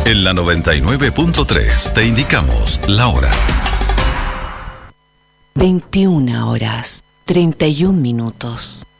En la 99.3 te indicamos la hora. 21 horas, 31 minutos.